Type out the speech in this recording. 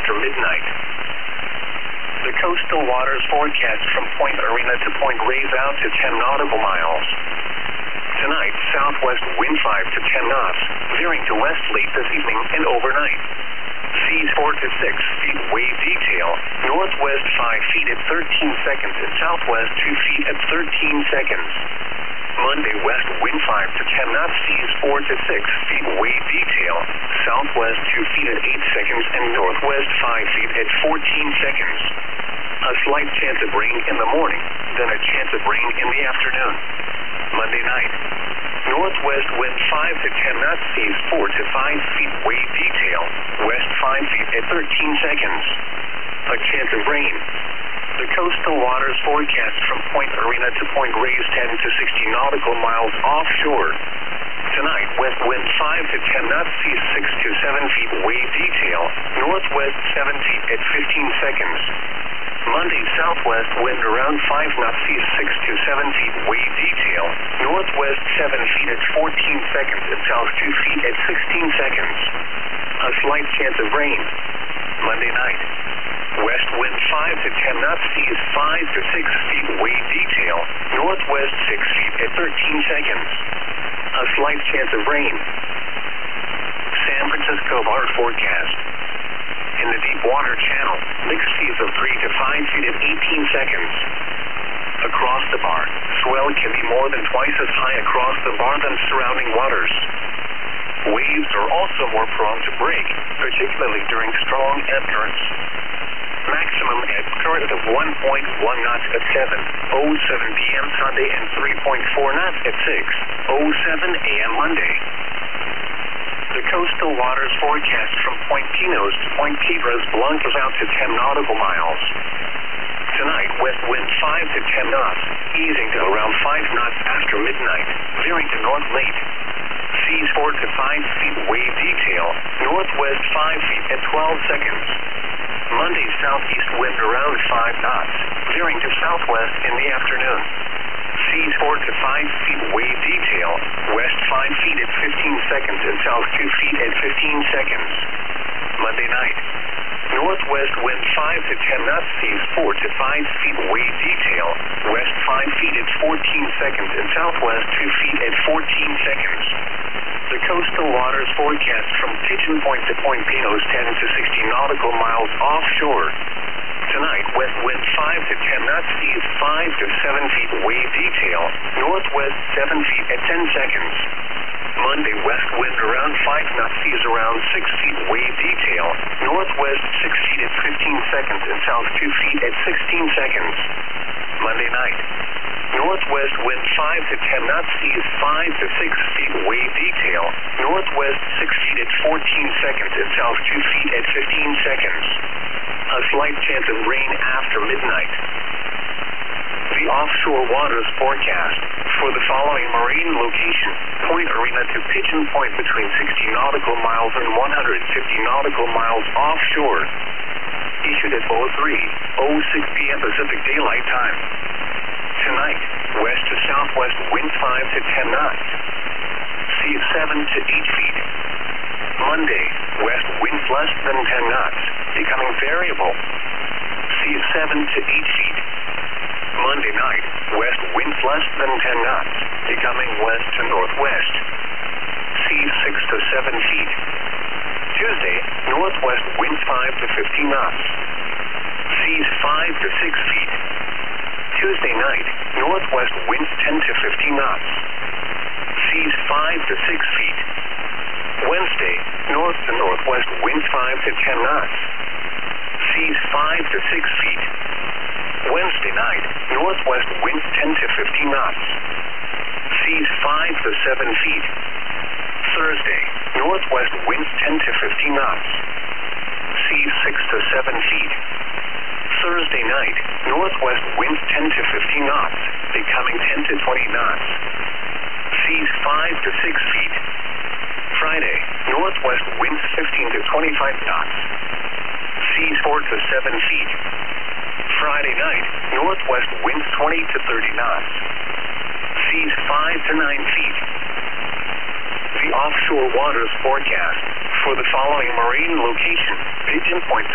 after midnight. The coastal waters forecast from Point Arena to Point Reyes out to 10 nautical miles. Tonight, southwest wind 5 to 10 knots, veering to west late this evening and overnight. Seas 4 to 6 feet wave detail, northwest 5 feet at 13 seconds and southwest 2 feet at 13 seconds. Monday, west wind 5 to 10 knots, seas 4 to 6 feet wave detail, southwest 2 feet at 8 seconds and northwest 5 feet at 14 seconds. A slight chance of rain in the morning, then a chance of rain in the afternoon. Monday night, northwest wind 5 to 10 knots, seas 4 to 5 feet wave detail, west 5 feet at 13 seconds. A chance of rain. The coastal waters forecast from Point Arena to Point Reyes 10 to 60 nautical miles offshore. Tonight, west wind 5 to 10 knots, seas 6 to 7 feet wave detail, northwest 7 feet at 15 seconds. Monday, southwest wind around 5 knots, seas 6 to 7 feet wave detail, northwest 7 feet at 14 seconds and south 2 feet at 16 seconds. A slight chance of rain. Monday night, west wind 5 to 10 knots, seas 5 to 6 feet wave detail, northwest 6 feet at 13 seconds. A slight chance of rain. San Francisco bar forecast. In the deep water channel, mixed seas of 3 to 5 feet at 18 seconds. Across the bar, swell can be more than twice as high across the bar than surrounding waters. Waves are also more prone to break, particularly during strong ebb currents. Maximum ebb current of 1.1 knots at 7:07 p.m. Sunday and 3.4 knots at 6:07 a.m. Monday. The coastal waters forecast from Point Pinos to Point Piedras Blancas out to 10 nautical miles. Tonight, west wind 5 to 10 knots, easing to around 5 knots after midnight, veering to north late. Seas 4 to 5 feet wave detail, northwest 5 feet at 12 seconds. Monday, southeast wind around 5 knots, veering to southwest in the afternoon. Seas 4 to 5 feet wave detail, west 5 feet at 15 seconds and south 2 feet at 15 seconds. Monday night, northwest wind 5 to 10 knots, seas 4 to 5 feet wave detail, west 5 feet at 14 seconds and southwest 2 feet at 14 seconds. The coastal waters forecast from Pigeon Point to Point Pinos 10 to 60 nautical miles offshore. Tonight, west wind 5 to 10 knots, seas 5 to 7 feet wave detail, northwest 7 feet at 10 seconds. Monday, west wind around 5 knots, seas around 6 feet wave detail, northwest 6 feet at 15 seconds and south 2 feet at 16 seconds. Monday night, northwest wind 5 to 10 knots, seas 5 to 6 feet wave detail, northwest 6 feet at 14 seconds and south 2 feet at 15 seconds. A slight chance of rain after midnight. The offshore waters forecast for the following marine location: Point Arena to Pigeon Point between 60 nautical miles and 150 nautical miles offshore. Issued at 03:06 p.m. Pacific Daylight Time. Tonight, west to southwest wind 5 to 10 knots. Seas 7 to 8 feet. Monday, west winds less than 10 knots, becoming variable. Seas 7 to 8 feet. Monday night, west winds less than 10 knots, becoming west to northwest. Seas 6 to 7 feet. Tuesday, northwest winds 5 to 15 knots. Seas 5 to 6 feet. Tuesday night, northwest winds 10 to 15 knots. Seas 5 to 6 feet. Wednesday, north to northwest winds 5 to 10 knots. Seas 5 to 6 feet. Wednesday night, northwest winds 10 to 15 knots. Seas 5 to 7 feet. Thursday, northwest winds 10 to 15 knots. Seas 6 to 7 feet. Thursday night, northwest winds 10 to 15 knots, becoming 10 to 20 knots. Seas 5 to 6 feet. Friday, northwest winds 15 to 25 knots. Seas 4 to 7 feet. Friday night, northwest winds 20 to 30 knots. Seas 5 to 9 feet. The offshore waters forecast for the following marine location: Pigeon Point